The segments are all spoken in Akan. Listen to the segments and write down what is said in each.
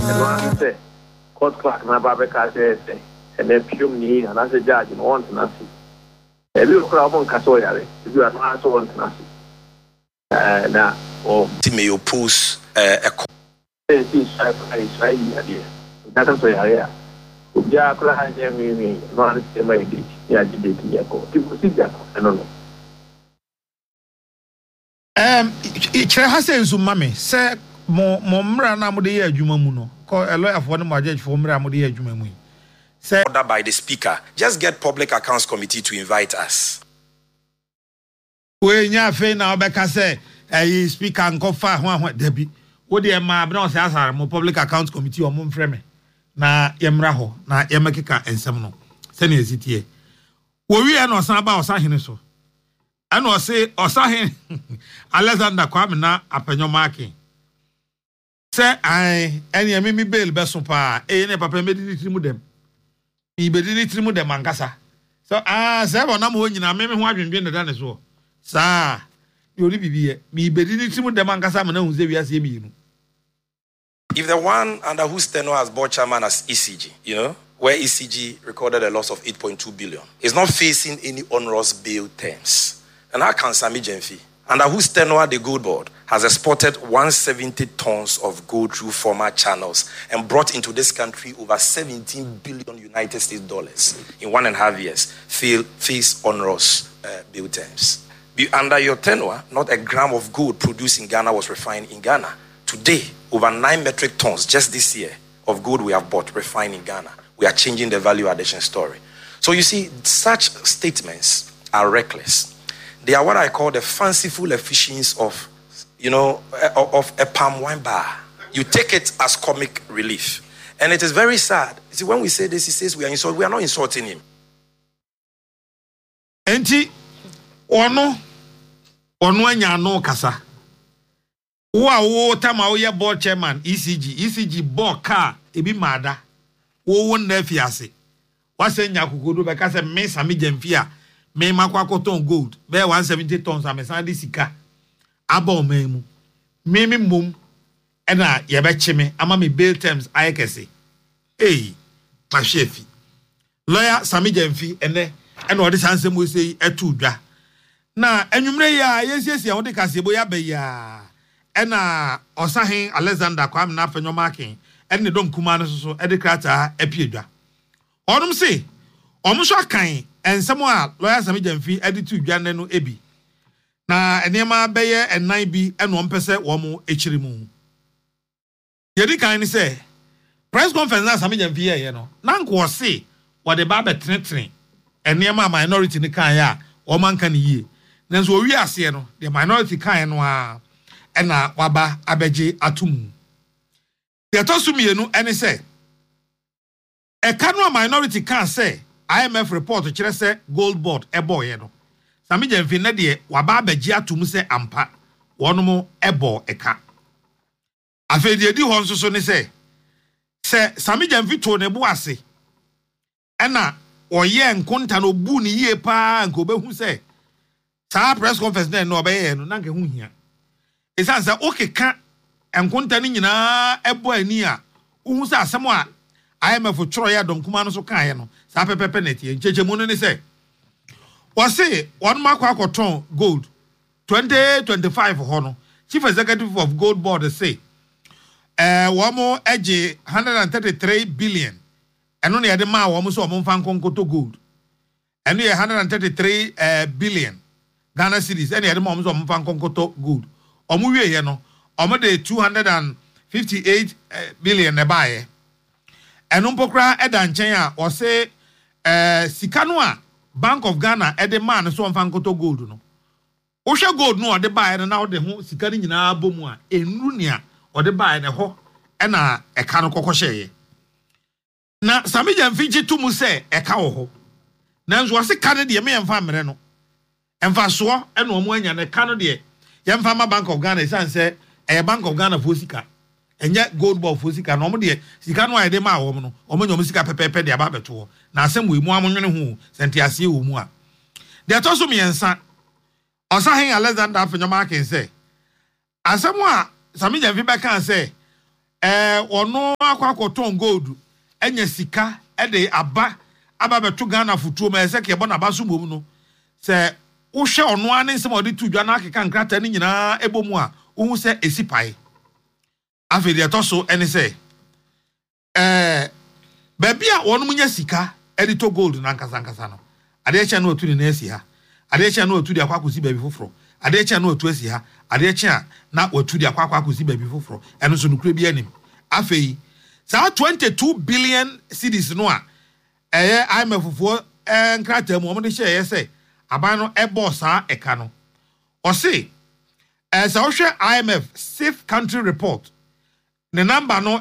And one say, court clerk na Babeka says, and then Pum ni, and as a judge, and one to nothing. A little crowd on Casoyare, if you are not so on to nothing. Now, or may oppose a that's why I am. Yeah, crying, me, one is my dish. Yeah, did people see that? I don't know. Chere ha say nso mame say mo mra na mo de ye adwuma mu no ko a lawyer for no mo judge for mra mo de ye adwuma mu say order by the speaker. Just get Public Accounts Committee to invite us. We nya fe na obeka say speaker nko fa ho dabi wo de ma be na say asare mo Public Accounts Committee o mo mfrɛ me na yemra ho na yemekeka ensem no se na esitie wo wi e no san ba osahene so and was say Osahin Alexander Kwame na apenyo marking. Say I any me bail besopa ne papa medini trimu dem. Me bedini trimu dem ankasa. So say wona mo nyina me ho adwendwen da ne so. Sa yori bibiye me bedini trimu dem ankasa me na hu se wiase mi nu. If the one under whose tenure has bought chairman as ECG, where ECG recorded a loss of 8.2 billion, is not facing any onerous bail terms. And how can Sami Jenfi, under whose tenure the gold board has exported 170 tons of gold through former channels and brought into this country over 17 billion United States dollars in 1.5 years, face onerous bail terms? Under your tenure, not a gram of gold produced in Ghana was refined in Ghana. Today, over 9 metric tons just this year of gold we have bought refined in Ghana. We are changing the value addition story. So you see, such statements are reckless. They are what I call the fanciful efficiency of a palm wine bar. You take it as comic relief. And it is very sad. You see, when we say this, he says we are not insulting him. Enti, ono anya no kasa. Wo tama wo ye board chairman ECG board car ebi mada. Wo na fiase. Wase nya kokodo be ka se me Sami Jenfi a me makwa koton gold be 170 tons amesan de sika aba mu me mum e na ye be chime ama me bail terms ayekese mashefi lawyer Sami Jenfi ene na odi sansem we sei etu dwa na anwumre ya yesiesi a wode kasebo ya be ya e na Osahin Alexander Kwame na afenyo marking ene dom kuma no so e de krata epiedwa onum se omuso akan ensemo a lawyer Sami Jenfi editu dwane no ebi na enema beye enan bi eno ompese wo mo echiri mu yedi kan ni se press conference na Sami Jenfi ye no na nko se wo de ba betretre enema minority ni kan ya wo man kan yie nanso owi ase no the minority kan no a ena waba abeje atumu de tosumienu ene se e kanu minority kan se IMF report kire se gold board ebo ye no Sami Jenfi na de waba abeje atum se ampa wono ebo eka afedi edi ho nso so ne se Sami Jenfi to ne bo ase ena oye nkonta no bu ni yie pa nko behu se sa press conference na no obeye no na nke hu hia esansa okeka enkonta ni nyina ebo ani a uhu se asem a IMF choro ya dom kuma no so kan ye no sa pepepe net ye nchechemu no ne se wase one makwa akoton gold 2025 ho no chief executive of gold board say womo eje 133 billion eno ne yede ma womo so womo fan konkoto gold eno ye 133 billion Ghana cedis eno yede ma womo so womo fan konkoto gold omo wie ye no omo de 258 billion ne bae eno mpokra eda nchen a o se sika no a Bank of Ghana ede man so womo fan konkoto gold no wo hwe gold no ode bae no na ode ho sika ni nyina bomu a enru nia ode bae ne ho ena eka no kokohye na Sami Jenfi gitumu se eka wo ho nanzo wase ka ne de me yemfa mere no emfa so ena omo anya ne ka no de yemfa ma Bank of Ghana sanse Bank of Ghana fo sika enye gold ball fo sika no omo de sika no ayede ma wo no omo nyom sika pepepe de aba beto na asem we mu amonwene ho sente ase wo mu a de atoso me yensa Osahin Alexander afenyo marking say asem a Sami Jenfi be kan say ono akwakoton gold enya sika de aba beto Ghana futuo ma ese ke bona baso mom no se wo hwe ono ane nsem odi tudwa na akeka nkrata ni nyina ebomu a wo se esipae afedi etoso ene se baby a wono munya sika edito gold na nkasa no ade echa na otu ni na esi ha ade echa na otu di akwakosi baby foforo ade echa na otu esi ha ade echa na otu di akwakosi baby foforo eno so nukure bi anim afei sa 22 billion cedis no a IMF fo nkrata mu omde hye yese aban no ebo sa eka no o se sa ohwe IMF safe country report the number no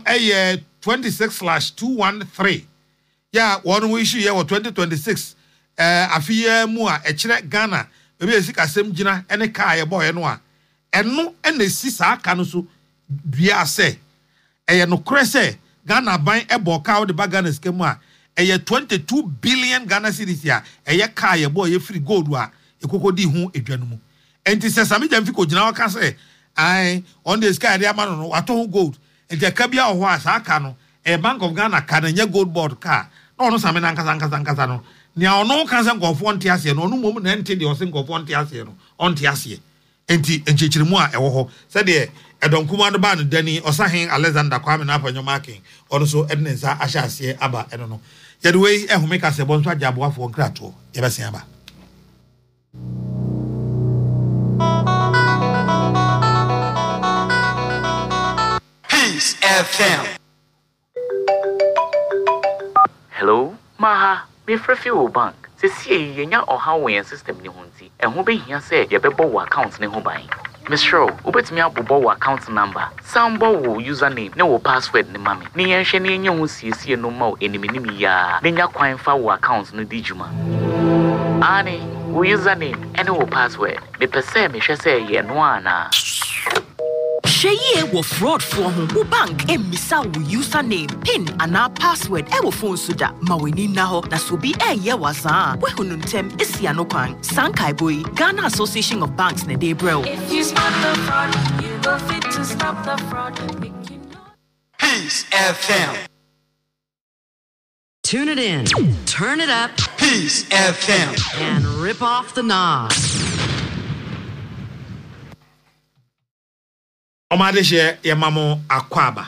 26/213 ya wonu issue ye 2026 afiye mu a ekire Ghana be esika sem gina ene ka ye boy no a eno ene si sa aka no so dua se no krese Ghana ban ebo ka wo de Ghana skemu a 22 billion Ghana cedis ya ka ye boy ye free gold a ekokodi hu edwanu mu enti se sami jamfi ko gina waka se ai on the sky dey amano no wato gold enti ka bia ho asa aka no Bank of Ghana ka na nya gold board ka no no sami na nkasa no nia ono kansa nkofo nte ase no no mom na nte de o se nkofo nte ase no onte ase enti enchechirimu a ewo ho se de edonkuma no ba no dani Osahen Alexander Kwame na apanyoma akin ono so ednensa ahya ase aba eno no yede we ehumeka se bonso ajaboafo nkrato yebesen aba Peace FM. Hello, Maha, me frefio bank. Se see yenya oha wen system ni hunti. Ehun be hia se ye bebo wo account ni ho ban. Miss Show, obetimi abobo wo account number. Sambo wo username ne wo password ni mami. Ni yenhwe ni yenye hu siesie no ma enimi ya. Nenya kwan fa wo account no di juma. Ani, wo username ene wo password. Me pese me hwe se ye no ana. Sheye wo fraud for who bank emisa wo username pin ana password e wo phone suda ma weni na ho na so bi ye waza we hununtem esia no kwan sankai boy Ghana Association of Banks ne dey bro. If you stop the fraud you go fit to stop the fraud. Peace FM. Tune it in, turn it up, Peace FM, and rip off the knobs. Omade she ye mamo akwaba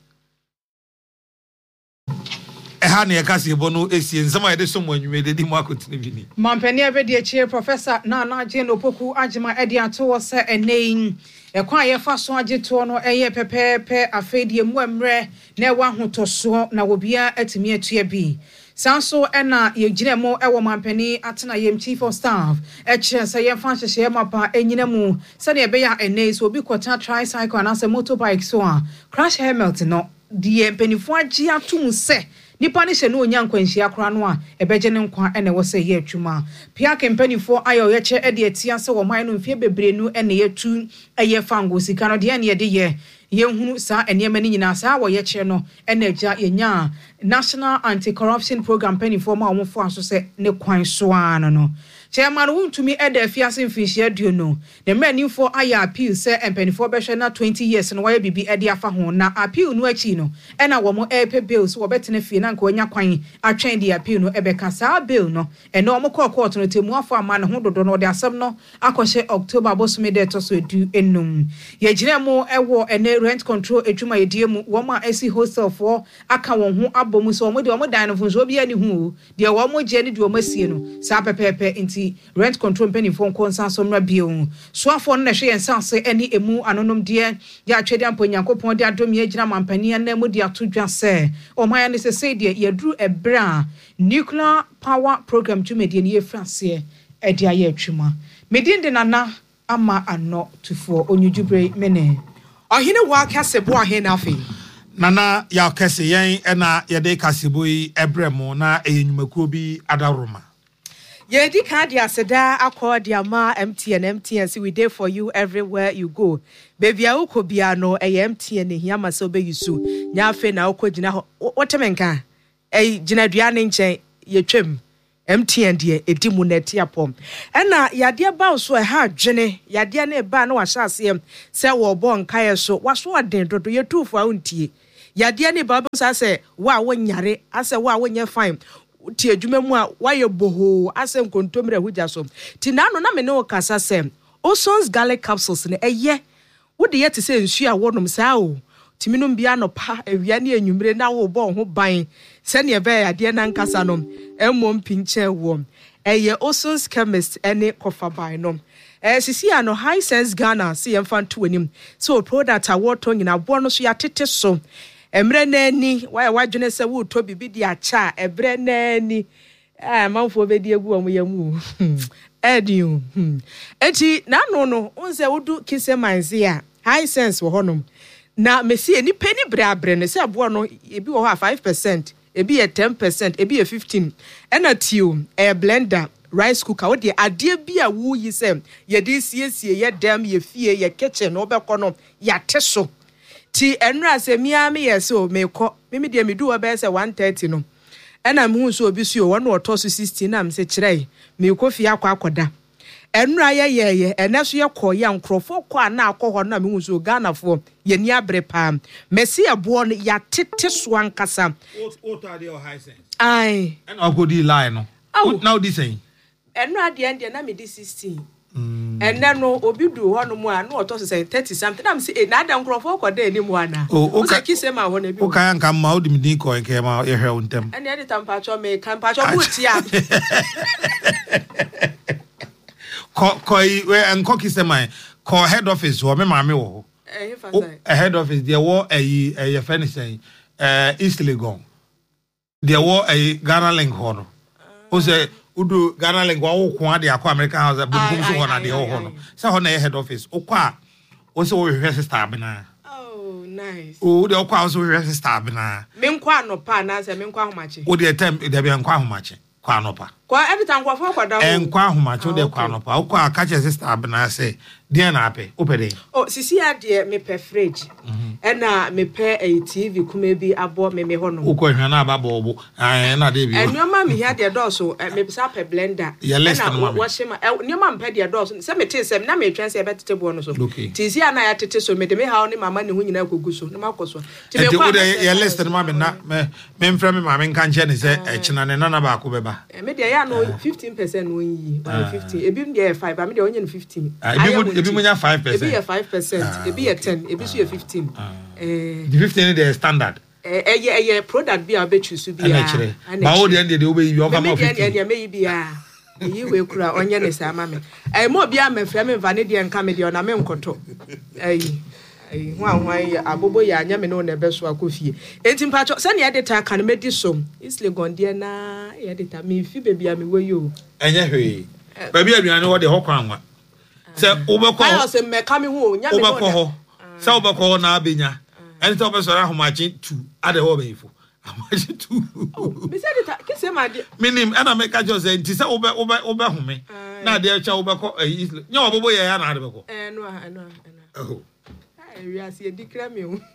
eha ne yakase bono esie nsema ye de somo anwume de di mu akotine bi ni mampani abedi echi Professor Nana Jane Opoku agima edi ato se enein ekwa ye fa so ageto no eye pepepe afedi emu emre na ewa hotoso na wobia atimi atua bi sanso ena ye gina mo ewo mampani atena yem chief of staff eche se ye fa hyehye mapa enyina mu se ne be ya enei so obi kwota tricycle and ase motorbike so a crash helmet no die penifo agi atum se nipa ne hye no onya nkwanhia kora no a ebeje ne nkwa ene wo se ye atwuma pia kempanifo ayo ye che ede atia se wo man no mfie bebrenu ene ye tu eye fango sika no de ne ye de ye yenhunu sa enema ni nyina sa wo ye che no ene agya yenya National Anti-Corruption Program penifo ma wo fo aso se ne kwan so ano no chairman wuntumi ede afiase mfinhia duo no the manifo aya appeal se empenifo behwe na 20 years no waya bibi ede afa ho na appeal no achi no ena wo mo epe bills wo betene fie na nka onya kwan atwen di appeal no ebeka sa bill no ena wo ko court no temu afo ama ne ho dodo no de asem no akɔhye October bosume de to so edu enum ye gina mo ewo ene rent control edwuma yedie mu wo ma esi hostel for aka won ho abomu so wo de wo dan no funso bi ani hu de wo mo je ne de wo masie no sa pepepe inti rent control penny phone konsan so mra bio so afọ na hwe yensanse ani emu anonom de ya atwede ampo nyankopon de adom ye gina mampani na mu de atodwa se o maya ne se de yedru ebra nuclear power program tumedie ne yefrase e de aye atwuma medin de nana ama ano tufo onyujubre mene ohine wa kasebo ahene afi nana ya kase yen ena yede kasebo yi ebremo na enyumakuo bi adaroma Yedi kandi aseda akodi ama MTN see we there for you everywhere you go. Baby uko biano MTN hiyama so be yusu. Nyafe na uko jina otemenka. Jina duane nchen yetwem. MTN die edimu neti apom. Ena yadia ba so ha dwene yadia na ba na wahya asem se wo bo nkae so waso aden dodo yetufo a untie. Yadia ni Bible say, wa wonyare, ase wa wonye fine. Ti adwuma mu a wa ye boho asem kontomre hugya so ti na no na me ne o kasa sem Oson's garlic capsules ne eye wo de yete se nsu a wonom saa o ti minum bia no pa awia ne anwumre na wo bo ho ban se ne be ade na nkasa no emmom pinche wo eye Oson's chemist ene kofa ban no sisi ano high sense Ghana se yemfa to anim so product award to nyina bo no so ya tete so emre nani why wadwene se wo to bibi di acha ebre nani manfo be di egu omo yamu ediu enti na no unse wudu kise manzi a high sense wo honom na mesi eni peni brabre ne se abo no ebi wo ha 5% ebi ye 10% ebi ye 15 ena tiu blender rice cooker wo de ade bi a wo yi se ye di siesie ye dam ye fie ye kitchen no be kono ya teso ti enra se miami yeso meko mimi de medu obe se 130 no ena me hu so obi su o won oto so 16 na me se kirei me ko fie akoda enra ye eneso ye ko ya nkrofo ko ana akọ na me hu so Ghana fo ye ni abre pa mesi ebo no ya tete so ankasa o to ade o high sense ai ena ogodi line no now this saying enra de ende na me di 16 and then no obi do hono mu a no oto say 30 something am say na adam crofo ko da ni mu ana o ka kise ma ho na bi o kan kan ma o di mi ko nke ma e hwe untem and the tampa cho me kan pa cho buti a ko we enko kise ma ko head office wo me ma me wo head office there wo e furniture East Legon there wo Ghana link ho o say udu Ghana link wa wo ko ade akọ American House bu so ho na de ho no say ho na head office o kwa o se wo hwe sister bina oh nice o de o kwa o se wo hwe sister bina me nkwa no pa na say me nkwa homache o de time de be nkwa homache kwa no pa kwa every time kwa for kwada nkwa homache o de kwa no pa o kwa ka che sister bina say de na ape o pe de oh sisi ade me pe fridge ena me pe TV kuma bi abo me ho no o ko hwa na ababo obo na de bi enoma me hia de doso me bisa pe blender na wo shema enoma me pe de doso se me te se na me twen se be tete bo no so tisi ana ya tete so me de me ha ni mama ne ho nyina kogu so ne makoso ti me kwa ye list no ma me na me mfra me mama nka nche ne se echina ne na ba ko beba me de ya no 15% no yi 15 ebi me de 5 me de onye no 15 ebi munya 5% ebi ye 5% ebi ye 10 ebi so ye 15 the 15 is standard product bi a be choose bi a ba o de de obe yi over ma 15 de me yi bi a yi we kura onye ne sa ma me mo bi a me frɛ me va ne de nka me de ona me nkoto hwan abobo ya anya me no na be so akofie enti mpacho se ne edita ka no medi so isle gondie na edita me fi bebi a me wo yo enye hwe bebi aduane wo de ho kwa anwa se obekọ ayo se me ka me hu nya me no obekọ se obekọ na abenya enti obesoro ahomachi 2 ade wo be ifo ahomachi 2 me said it kise ma de minim ana me ka jo se enti se obe home na de acha obekọ nya obobo ye ya na ade beko no oh we are see dikra me hu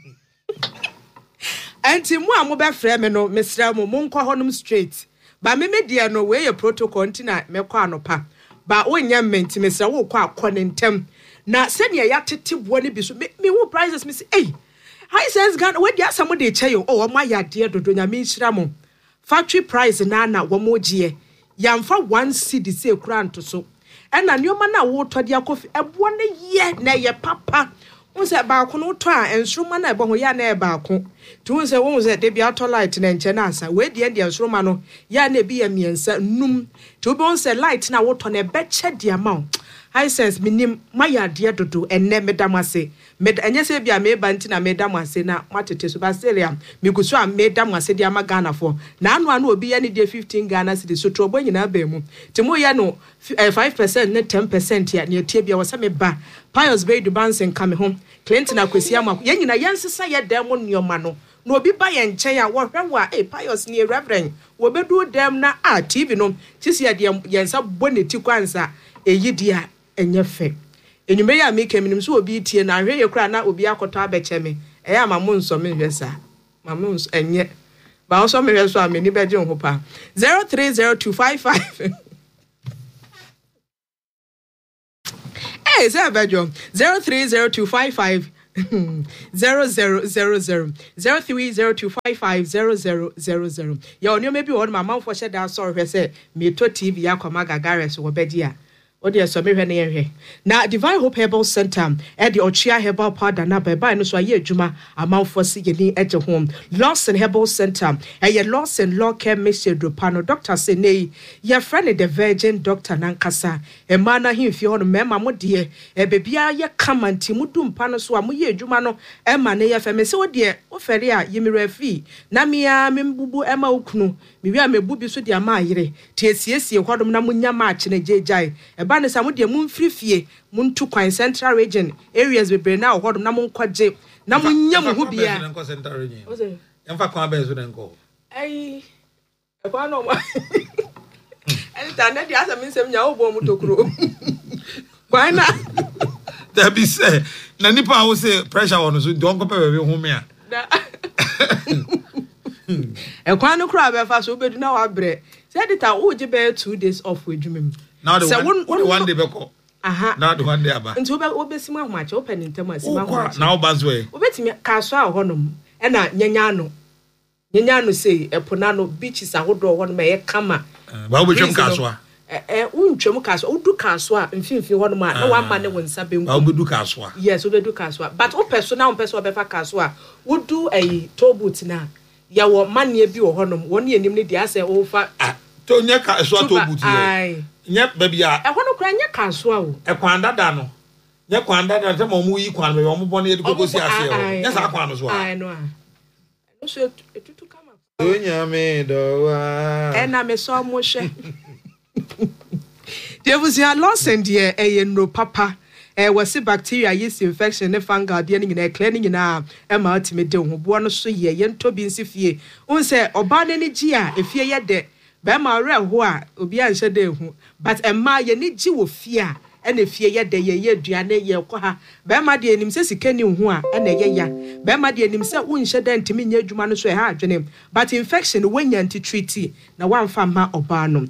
enti mu amu be frɛ me no mesra mu nkɔ honum straight ba me de no we ye protocol ntina me kɔ anopa ba wonya menti mesra wo kɔ akɔ ne ntem na sɛnea ya tete bo ne bi so me wo prices me say hey high sense Ghana we dia some de che yo o ma ya de dodo nya me nhira mo factory price na wo mo gie yamfa 1 cedi se kura nto so ɛna neoma na wo tɔ de akofi ɛbo ne ye na ye papa unse ba ko no tɔ a ensroma na ɛbɔ ho ya na ɛba ko to unse wo unse de bia tɔ light na nche na asa we de ensroma no ya na bi ya miensa num to be unse light na wo tɔ na ɛbɛkyɛ de ama high sense minim maya de dodo enne medamase enye se bia me ba nti na medamase na matete so baselia me guso a medamase de ama Ghana for na anu obi ya ne de 15 Ghana cedi so trobo nyina ba mu timo ya no 5% ne 10% ya ne tie bia wo se me ba Pius Bay du Bansen ka me ho Clinton akwesi ama ya nyina yansesa ya dem nyoma no na obi ba ye nchen a wo hwe wa Pius ne reverend wo bedu dem na TV no tisi ya de yensa boneti kwansa eyi dia enye fe enyume ya make minim so obi tie na hwe ye kura na obi akoto abeche me eya ma mo nso me hwesa ma mo nso enye ba nso me hweso a me ni beje ho pa 030255 say bejo 030255 0000 ya onyo maybe one mama for share that sorry say me to TV ya koma gagares wo bedi a odi so me hwe na ye na Divine Hope Herbal Center e de ochia herbal powder na bye no so aye adwuma amanfo se ye ni eje home Lawson Herbal Center e ye Lawson Law Care Mixture Dropano doctor say nei ye friend the virgin doctor nankasa e ma na himfi ho no mema mo de e bebia ye kamanti mudu mpa no so a mo ye adwuma no e ma ne ye fe me se wo de wo fere a ye mi refi na me a me mbubu e ma okunu me wi a mebu bi so de ama ayere tie siesie hwadom na munya ma ache na jejai e ba ne sa mo de mun frifie mun tu kwan central region areas bebre na hwadom na mun kwaje na munya mu hu bia Emfa kwa bezo denko. Ai. E kwa no ma. Ani ta na dia asa minsem nya obo mu tokuro. Why na? There be say na nipa wo say pressure on so don ko pe we hu me a. E kwa no kura be fa so obedu na wa bre. Say edita wo je be 2 days off edwumem. Now the one day be ko. Aha. Now the one day aba. Nti obesima ahomache open ntem asima ahomache. Now bazwe. Obetimi ka so a honom. E na nyanya no say epona no beaches ahodo ho no me kama ba obetwem kaso a untwem kaso udu kaso a mfimfi ho no ma na wa ma ne wonsa benku ba obedu kaso a yes obedu kaso a but o person obefa kaso a udu tobut na ya wo mane bi wo ho no won ye nim ne dia say o fa to nya kaso a tobut ye nya ba bia e ho no kra nya kaso a o e kwandada no nya kwandada te mo mu yi kwan me mo bone e kokosi ase o nya sa kwan no so a ai no a no so etutu kama onya me do wa na me so mo hwe there was a loss and dear no papa was bacteria yeast infection ne fungal de ne nyina cleaning na ma ultimate de ho bo no so ye yento bi nsifie un se oba ne ne gi a efie ye de ba ma re ho a obi a nhyɛ de hu but emma ye ne gi wo fie a na fie ye de ye aduane ye kɔ ha ba ma de enim se sikani hu a na ye ya ba ma de enim se unhyɛ de ntimi nya adwuma no so ha adwene but infection wenya anti treaty na wan fa ma oba no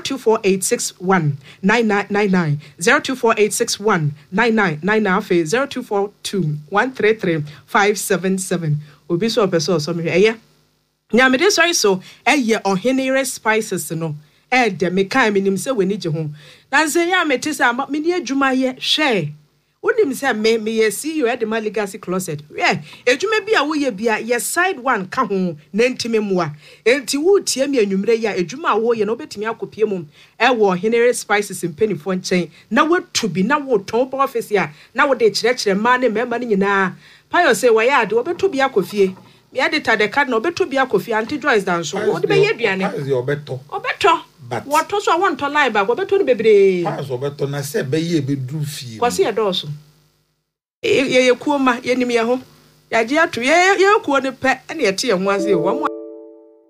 0248619999 0248619999 afi 0242133577 obi so opeso so me eye nyamede sorry so eye ohenere spices no de me kan me nim se weni je ho na se ya meti se me ni adwuma ye hwe unim se me ye CEO e de my legacy closet adwuma bi a wo ye bia ye side one ka ho na ntime mua enti wo tie me anwumre ya adwuma wo ye no betimi akopie mum e wo Henry Spices mpenifo nchen na watu bi na wo ton po office ya na wo de kire ma ne mema ne nyina payo se wo ya de wo beto bi akofie me edita de card no beto bi akofie anti Joyce dan so wo de be ye aduane obeto what to so want to lie back obeto ne bebre pass obeto na se be ye be du fie kwase ye do so ye kuoma ye nim ye ho ya je ato ye kuo ne pe na ye te ye ho ase wo